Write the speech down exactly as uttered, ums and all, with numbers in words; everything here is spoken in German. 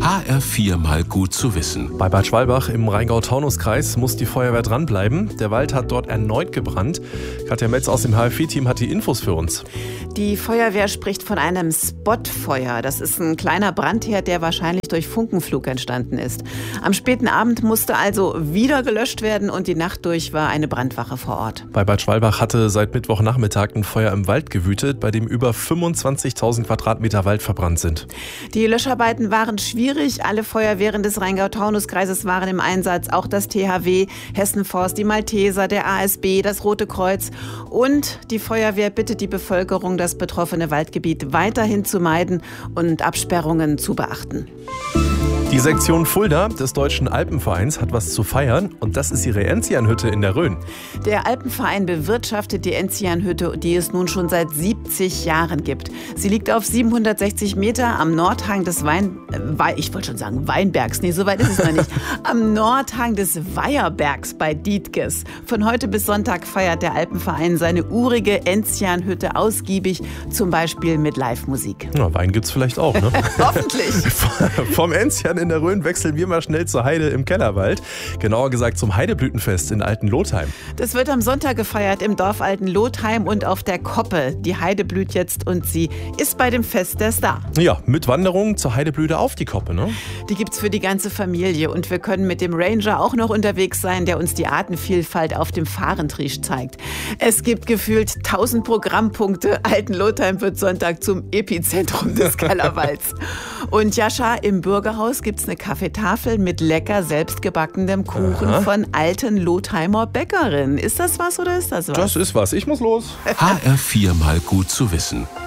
H R vier mal gut zu wissen. Bei Bad Schwalbach im Rheingau-Taunus-Kreis muss die Feuerwehr dranbleiben. Der Wald hat dort erneut gebrannt. Katja Metz aus dem H R vier-Team hat die Infos für uns. Die Feuerwehr spricht von einem Spotfeuer. Das ist ein kleiner Brandherd, der wahrscheinlich durch Funkenflug entstanden ist. Am späten Abend musste also wieder gelöscht werden und die Nacht durch war eine Brandwache vor Ort. Bei Bad Schwalbach hatte seit Mittwochnachmittag ein Feuer im Wald gewütet, bei dem über fünfundzwanzigtausend Quadratmeter Wald verbrannt sind. Die Löscharbeiten waren schwierig. Alle Feuerwehren des Rheingau-Taunus-Kreises waren im Einsatz. Auch das T H W, Hessen-Forst, die Malteser, der A S B, das Rote Kreuz. Und die Feuerwehr bittet die Bevölkerung, das betroffene Waldgebiet weiterhin zu meiden und Absperrungen zu beachten. Die Sektion Fulda des Deutschen Alpenvereins hat was zu feiern und das ist ihre Enzianhütte in der Rhön. Der Alpenverein bewirtschaftet die Enzianhütte, die es nun schon seit siebzig Jahren gibt. Sie liegt auf siebenhundertsechzig Meter am Nordhang des Wein... Äh, ich wollte schon sagen Weinbergs, nee, so weit ist es noch nicht. Am Nordhang des Weiherbergs bei Dietges. Von heute bis Sonntag feiert der Alpenverein seine urige Enzianhütte ausgiebig, zum Beispiel mit Live-Musik. Ja, Wein gibt's vielleicht auch, ne? Hoffentlich. Vom Enzian in der Rhön wechseln wir mal schnell zur Heide im Kellerwald. Genauer gesagt zum Heideblütenfest in Altenlotheim. Das wird am Sonntag gefeiert im Dorf Altenlotheim und auf der Koppe. Die Heide blüht jetzt und sie ist bei dem Fest der Star. Ja, mit Wanderung zur Heideblüte auf die Koppe, ne? Die gibt's für die ganze Familie und wir können mit dem Ranger auch noch unterwegs sein, der uns die Artenvielfalt auf dem Fahrentriesch zeigt. Es gibt gefühlt tausend Programmpunkte. Altenlotheim wird Sonntag zum Epizentrum des Kellerwalds. Und Jascha, im Bürgerhaus gibt es eine Kaffeetafel mit lecker selbstgebackenem Kuchen Aha. von Altenlotheimer Bäckerin. Ist das was oder ist das was? Das ist was. Ich muss los. H R vier mal gut zu wissen.